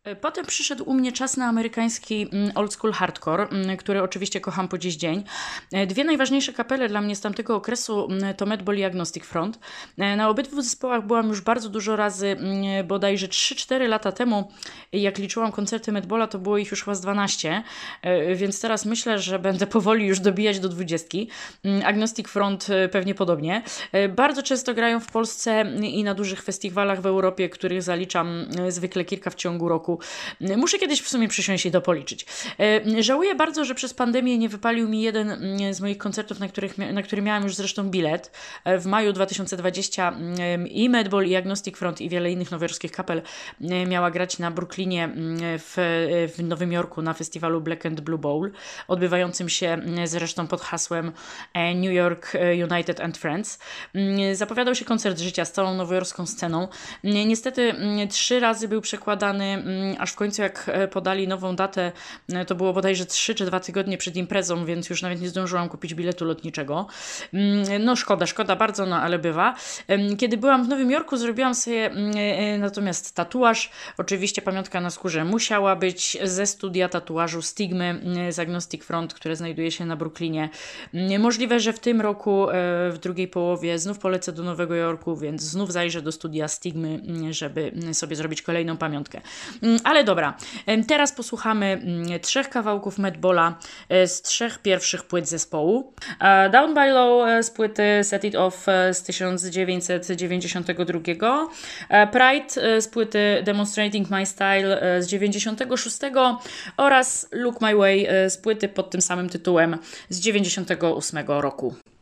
Potem przyszedł u mnie czas na amerykański old school hardcore, który oczywiście kocham po dziś dzień. Dwie najważniejsze kapele dla mnie z tamtego okresu to Madball i Agnostic Front. Na obydwu zespołach byłam już bardzo dużo razy, bodajże 3-4 lata temu, jak liczyłam koncerty Madballa, to było ich już chyba z 12, więc teraz myślę, że będę powoli już dobijać do 20. Agnostic Front pewnie podobnie. Bardzo często grają w Polsce i na dużych festiwalach w Europie, których zaliczam zwykle kilka w ciągu roku. Muszę kiedyś w sumie przysiąść i to policzyć. Żałuję bardzo, że przez pandemię nie wypalił mi jeden z moich koncertów, na który miałam już zresztą bilet. W maju 2020 i Madball, i Agnostic Front, i wiele innych nowojorskich kapel miała grać na Brooklynie w Nowym Jorku na festiwalu Black and Blue Bowl, odbywającym się zresztą pod hasłem New York United and Friends. Zapowiadał się koncert życia z całą nowojorską sceną. Niestety 3 razy był przekładany, aż w końcu jak podali nową datę, to było bodajże 3 czy 2 tygodnie przed imprezą, więc już nawet nie zdążyłam kupić biletu lotniczego. No szkoda bardzo, no ale bywa. Kiedy byłam w Nowym Jorku, zrobiłam sobie natomiast tatuaż. Oczywiście pamiątka na skórze musiała być ze studia tatuażu Stigmy z Agnostic Front, które znajduje się na Brooklynie. Możliwe, że w tym roku, w drugiej połowie, znów polecę do Nowego Jorku, więc znów zajrzę do studia Stigmy, żeby sobie zrobić kolejną pamiątkę. Ale dobra, teraz posłuchamy 3 kawałków Madballa z 3 pierwszych płyt zespołu. Down by Low z płyty Set It Off z 1992, Pride z płyty Demonstrating My Style z 96 oraz Look My Way z płyty pod tym samym tytułem z 98 roku.